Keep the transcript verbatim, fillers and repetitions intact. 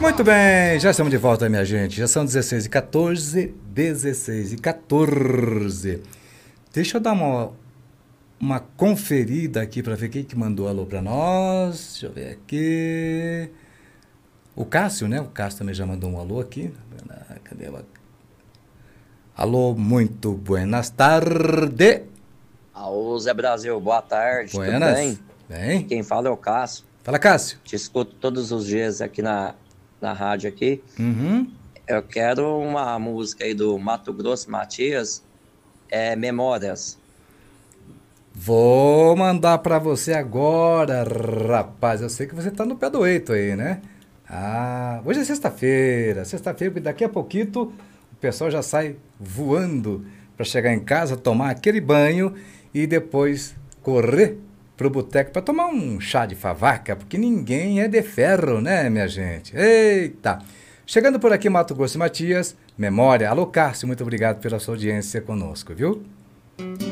Muito bem, já estamos de volta, minha gente. Já são dezesseis e quatorze, dezesseis e quatorze. Deixa eu dar uma, uma conferida aqui para ver quem que mandou alô para nós. Deixa eu ver aqui. O Cássio, né? O Cássio também já mandou um alô aqui. Cadê ela? Alô, muito buenas tardes. Alô, Zé Brasil, boa tarde, Buenas. tudo bem? Bem? Quem fala é o Cássio. Fala, Cássio. Te escuto todos os dias aqui na, na rádio aqui. Uhum. Eu quero uma música aí do Mato Grosso Matias, é Memórias. Vou mandar para você agora, rapaz. Eu sei que você tá no pé do eito aí, né? Ah, hoje é sexta-feira. Sexta-feira, daqui a pouquinho o pessoal já sai voando para chegar em casa, tomar aquele banho e depois correr pro boteco para tomar um chá de favaca, porque ninguém é de ferro, né, minha gente? Eita! Chegando por aqui, Mato Grosso e Matias, Memória. Alô, Cássio, muito obrigado pela sua audiência conosco, viu?